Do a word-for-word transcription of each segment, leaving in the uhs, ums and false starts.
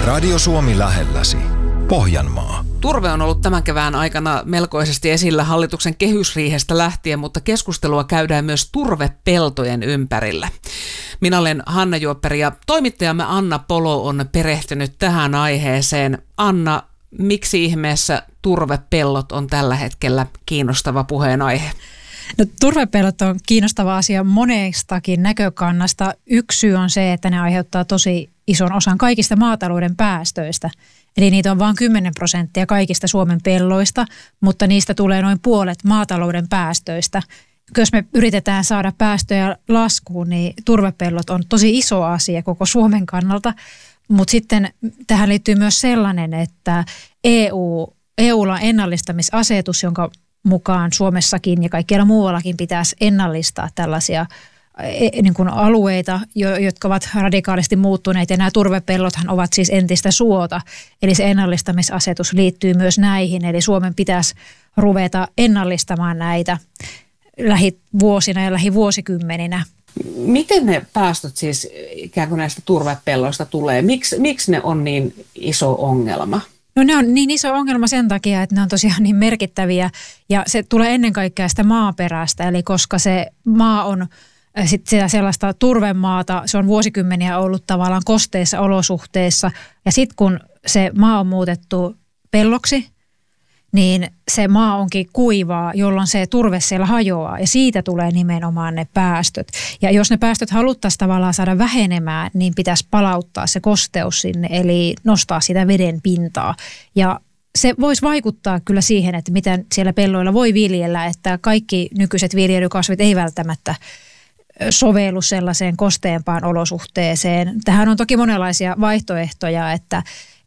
Radio Suomi lähelläsi. Pohjanmaa. Turve on ollut tämän kevään aikana melkoisesti esillä hallituksen kehysriihestä lähtien, mutta keskustelua käydään myös turvepeltojen ympärillä. Minä olen Hanna Juopperi ja toimittajamme Anna Polo on perehtynyt tähän aiheeseen. Anna, miksi ihmeessä turvepellot on tällä hetkellä kiinnostava puheenaihe? No, turvepellot on kiinnostava asia monestakin näkökannasta. Yksi syy on se, että ne aiheuttaa tosi ison osan kaikista maatalouden päästöistä. Eli niitä on vain kymmenen prosenttia kaikista Suomen pelloista, mutta niistä tulee noin puolet maatalouden päästöistä. Jos me yritetään saada päästöjä laskuun, niin turvepellot on tosi iso asia koko Suomen kannalta. Mutta sitten tähän liittyy myös sellainen, että E U, E U:lla on ennallistamisasetus, jonka mukaan Suomessakin ja kaikkialla muuallakin pitäisi ennallistaa tällaisia niin kuin alueita, jotka ovat radikaalisti muuttuneet, ja nämä turvepellothan ovat siis entistä suota, eli se ennallistamisasetus liittyy myös näihin, eli Suomen pitäisi ruveta ennallistamaan näitä lähivuosina ja lähivuosikymmeninä. Miten ne päästöt siis ikään kuin näistä turvepelloista tulee? Miks, miksi ne on niin iso ongelma? No ne on niin iso ongelma sen takia, että ne on tosiaan niin merkittäviä, ja se tulee ennen kaikkea sitä maaperästä, eli koska se maa on sitten sellaista turvemaata, se on vuosikymmeniä ollut tavallaan kosteissa olosuhteissa, ja sitten kun se maa on muutettu pelloksi, niin se maa onkin kuivaa, jolloin se turve siellä hajoaa, ja siitä tulee nimenomaan ne päästöt. Ja jos ne päästöt haluttaisiin tavallaan saada vähenemään, niin pitäisi palauttaa se kosteus sinne, eli nostaa sitä veden pintaa. Ja se voisi vaikuttaa kyllä siihen, että miten siellä pelloilla voi viljellä, että kaikki nykyiset viljelykasvit ei välttämättä sovellu sellaiseen kosteempaan olosuhteeseen. Tähän on toki monenlaisia vaihtoehtoja, että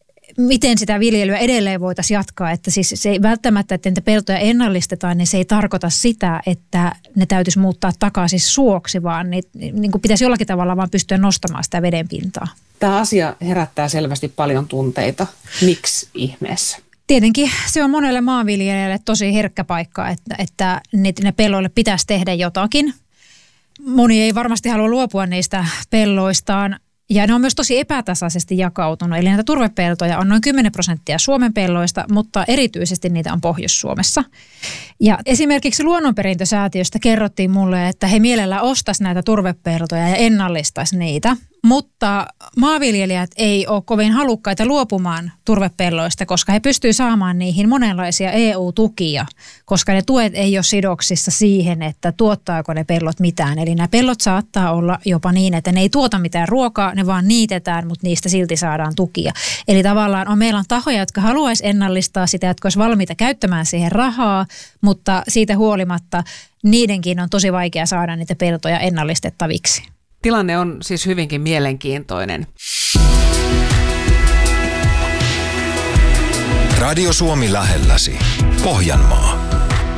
miten sitä viljelyä edelleen voitaisiin jatkaa. Että siis se ei välttämättä, että niitä peltoja ennallistetaan, niin se ei tarkoita sitä, että ne täytyisi muuttaa takaisin suoksi, vaan niin, niin kuin pitäisi jollakin tavalla vaan pystyä nostamaan sitä vedenpintaa. Tämä asia herättää selvästi paljon tunteita. Miksi ihmeessä? Tietenkin se on monelle maanviljelijälle tosi herkkä paikka, että, että ne pelloille pitäisi tehdä jotakin. Moni ei varmasti halua luopua niistä pelloistaan, ja ne on myös tosi epätasaisesti jakautunut. Eli näitä turvepeltoja on noin kymmenen prosenttia Suomen pelloista, mutta erityisesti niitä on Pohjois-Suomessa. Ja esimerkiksi Luonnonperintösäätiöstä kerrottiin mulle, että he mielellään ostaisi näitä turvepeltoja ja ennallistaisi niitä. Mutta maanviljelijät ei ole kovin halukkaita luopumaan turvepelloista, koska he pystyvät saamaan niihin monenlaisia E U-tukia, koska ne tuet ei ole sidoksissa siihen, että tuottaako ne pellot mitään. Eli nämä pellot saattaa olla jopa niin, että ne ei tuota mitään ruokaa, ne vaan niitetään, mutta niistä silti saadaan tukia. Eli tavallaan on, meillä on tahoja, jotka haluaisi ennallistaa sitä, jotka olisi valmiita käyttämään siihen rahaa, mutta siitä huolimatta niidenkin on tosi vaikea saada niitä peltoja ennallistettaviksi. Tilanne on siis hyvinkin mielenkiintoinen. Radio Suomi lähelläsi. Pohjanmaa.